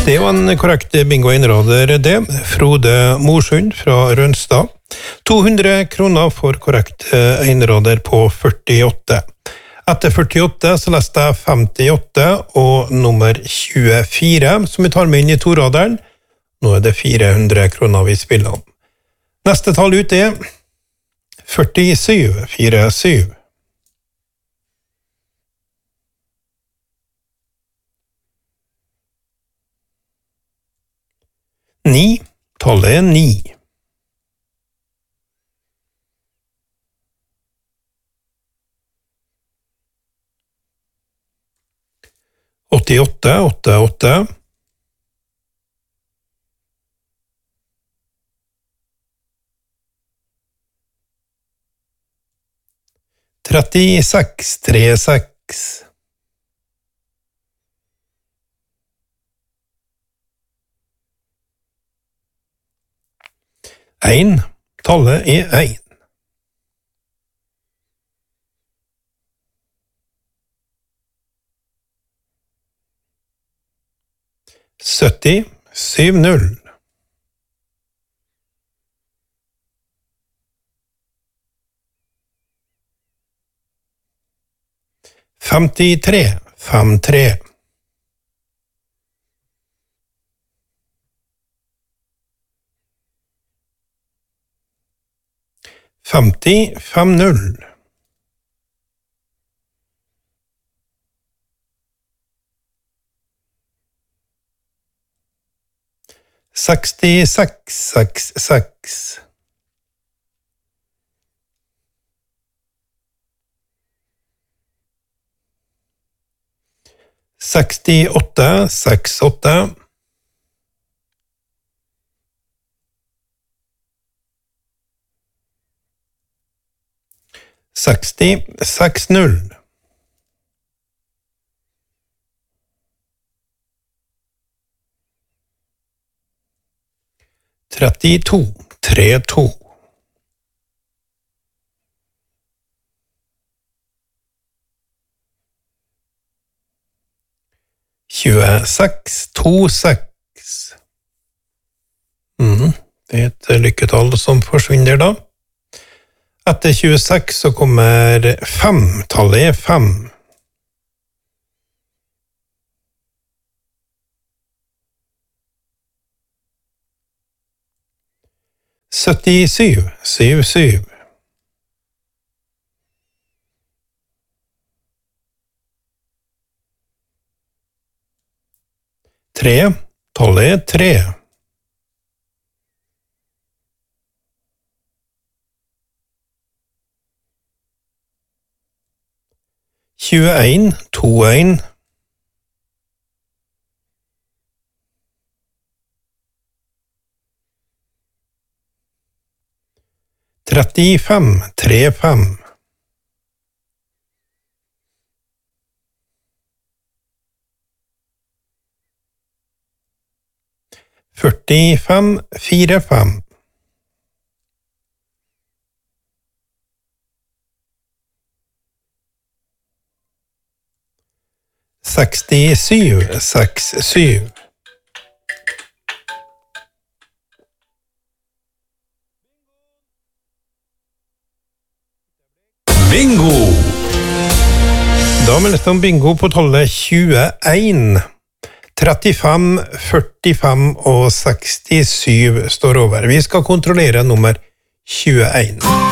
Det var en korrekt bingo-innråder det. Frode Morsund fra Rønstad. 200 kroner for korrekt innråder på 48. Etter 48 så leste jeg 58 og nummer 24, som vi tar med inn i toraderen. Nå er det 400 kroner vi spiller om. Neste tall ut er 47, 47. 9, tallet er 9. 88, 88. 36, 36. 1, tallet er 1. 70, 70. 53, 53. 50, 50. 66, 66. 68, 68. 60, 60. 32, 32. 26, 26. Det er et lykketall som forsvinner da. Etter 26 så kommer 5, tallet er 5. 77, 77. 3, tallet er 3. 21, 21. 35, 35. 45, 45. 67, 67. Bingo! Da meldes det om bingo på tallet 21. 35, 45 og 67 står over. Vi skal kontrollere nummer 21.